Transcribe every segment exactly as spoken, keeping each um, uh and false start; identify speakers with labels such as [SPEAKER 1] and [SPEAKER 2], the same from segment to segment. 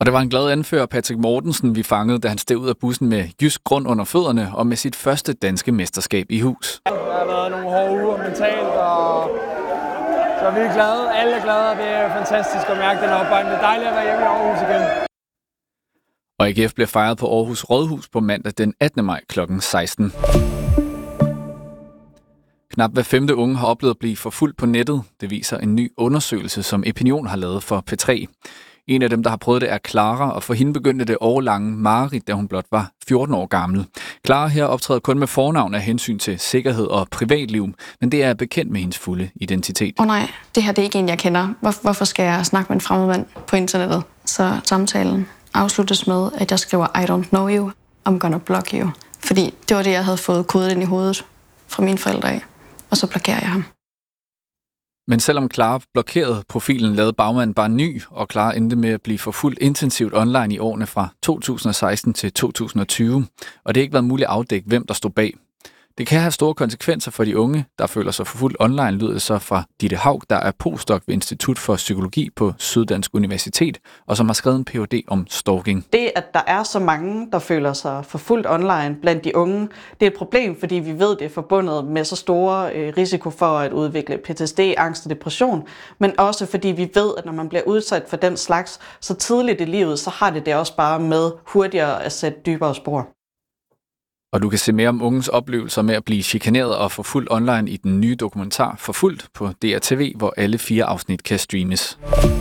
[SPEAKER 1] Og det var en glad anfører, Patrick Mortensen, vi fangede, da han steg ud af bussen med jysk grund under fødderne og med sit første danske mesterskab i hus.
[SPEAKER 2] Der har været nogle hårde uger mentalt, og så vi er glade. Alle er glade, og det er fantastisk at mærke den opbakning. Det er dejligt at være hjemme i Aarhus igen.
[SPEAKER 1] Og A G F bliver fejret på Aarhus Rådhus på mandag den attende maj klokken seksten. Knap hver femte unge har oplevet at blive forfulgt på nettet. Det viser en ny undersøgelse, som Epinion har lavet for P tre. En af dem, der har prøvet det, er Clara, og for hende begyndte det årelange mareridt, da hun blot var fjorten år gammel. Clara her optræder kun med fornavn af hensyn til sikkerhed og privatliv, men det er bekendt med hendes fulde identitet.
[SPEAKER 3] Åh oh nej, det her det er ikke en, jeg kender. Hvor, hvorfor skal jeg snakke med en fremmed mand på internettet? Så samtalen afsluttes med, at jeg skriver, I don't know you, I'm gonna block you. Fordi det var det, jeg havde fået kodet ind i hovedet fra mine forældre af. Og så blokerer jeg ham.
[SPEAKER 1] Men selvom Clara blokerede profilen, lavede bagmanden bare ny, og Clara endte med at blive forfulgt intensivt online i årene fra to tusind og seksten til to tusind og tyve, og det har ikke været muligt at afdække, hvem der stod bag. Det kan have store konsekvenser for de unge, der føler sig forfulgt online, lyder det så fra Ditte Haug, der er postdoc ved Institut for Psykologi på Syddansk Universitet, og som har skrevet en P H D om stalking.
[SPEAKER 4] Det, at der er så mange, der føler sig forfulgt online blandt de unge, det er et problem, fordi vi ved, det er forbundet med så store øh, risiko for at udvikle P T S D, angst og depression, men også fordi vi ved, at når man bliver udsat for den slags så tidligt i livet, så har det det også bare med hurtigere at sætte dybere spor.
[SPEAKER 1] Og du kan se mere om unges oplevelser med at blive chikaneret og forfulgt online i den nye dokumentar Forfulgt på D R T V, hvor alle fire afsnit kan streames.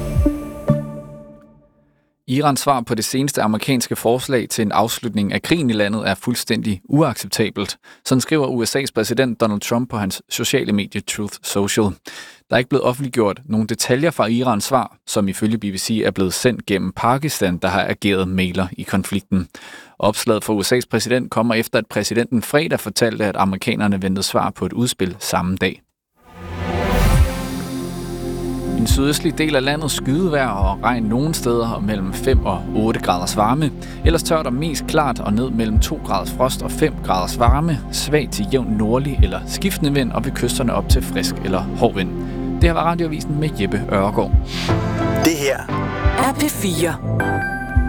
[SPEAKER 1] Irans svar på det seneste amerikanske forslag til en afslutning af krigen i landet er fuldstændig uacceptabelt. Sådan skriver U S A's præsident Donald Trump på hans sociale medie Truth Social. Der er ikke blevet offentliggjort nogle detaljer fra Irans svar, som ifølge B B C er blevet sendt gennem Pakistan, der har ageret mægler i konflikten. Opslaget fra U S A's præsident kommer efter, at præsidenten fredag fortalte, at amerikanerne ventede svar på et udspil samme dag. I den sydøstlige del af landet skydevejr og regn nogle steder og mellem fem og otte graders varme. Ellers tørt og mest klart og ned mellem to graders frost og fem graders varme. Svag til jævn nordlig eller skiftende vind og ved kysterne op til frisk eller hård vind. Det her var Radioavisen med Jeppe Ørgaard.
[SPEAKER 5] Det her er P fire.